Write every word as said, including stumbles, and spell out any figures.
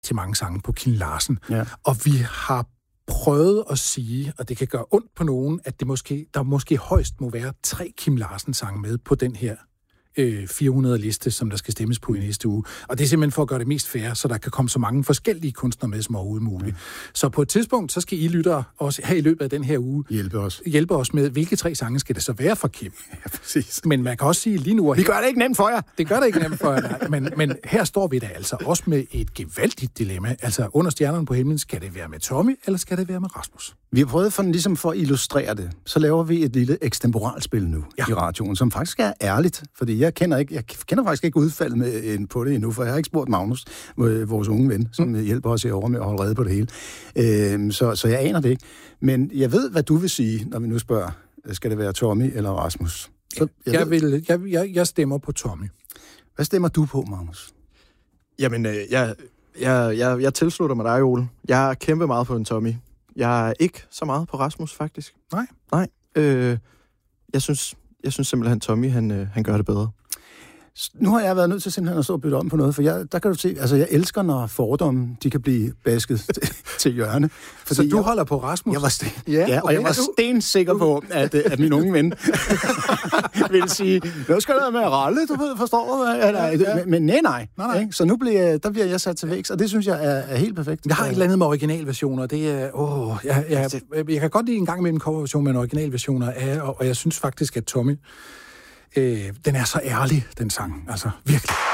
til mange sange på Kim Larsen. Ja. Og vi har prøvet at sige, og det kan gøre ondt på nogen, at det måske, der måske højst må være tre Kim Larsen-sange med på den her øh, fire hundrede liste, som der skal stemmes på i næste uge. Og det er simpelthen for at gøre det mest fair, så der kan komme så mange forskellige kunstnere med som overhovedet muligt. Ja. Så på et tidspunkt, så skal I lyttere også her i løbet af den her uge hjælpe os. hjælpe os med, hvilke tre sange skal det så være for Kim. Ja, præcis. Men man kan også sige lige nu... Vi gør det ikke nemt for jer. Det gør det ikke nemt for jer, nej. Men, men her står vi da altså også med et gevaldigt dilemma. Altså under stjernerne på himlen, skal det være med Tommy, eller skal det være med Rasmus? Vi har prøvet for, ligesom for at illustrere det. Så laver vi et lille ekstemporalspil nu ja. i radioen, som faktisk er ærligt. Fordi jeg kender, ikke, jeg kender faktisk ikke udfaldet med en på det endnu, for jeg har ikke spurgt Magnus, vores unge ven, som mm. hjælper os herovre med at holde rede på det hele. Øhm, så, så jeg aner det ikke. Men jeg ved, hvad du vil sige, når vi nu spørger, skal det være Tommy eller Rasmus? Så jeg, jeg, vil, jeg, jeg, jeg stemmer på Tommy. Hvad stemmer du på, Magnus? Jamen, øh, jeg, jeg, jeg, jeg tilslutter mig dig, Ole. Jeg har kæmpet meget på en Tommy. Jeg er ikke så meget på Rasmus, faktisk. Nej? Nej. Øh, jeg, synes, jeg synes simpelthen, at Tommy, han, øh, han gør det bedre. Nu har jeg været nødt til simpelthen at stå og bytte om på noget, for jeg, der kan du se, altså jeg elsker, når fordomme, de kan blive basket til hjørne. Så du jeg, holder på Rasmus? Jeg var sten, ja, ja, og okay, jeg var stensikker på, at, at min unge ven ville sige, nu skal der være med at ralle, du ved, forstår du? Eller, ja, ja. Men nej, nej. nej, nej. Så nu bliver, der bliver jeg sat til væks, og det synes jeg er, er helt perfekt. Jeg har et eller andet med originalversioner, det er, åh, jeg, jeg, jeg, jeg kan godt lide en gang med en coverversion med en originalversioner af, og, og jeg synes faktisk, at Tommy, øh, den er så ærlig, den sang, altså virkelig.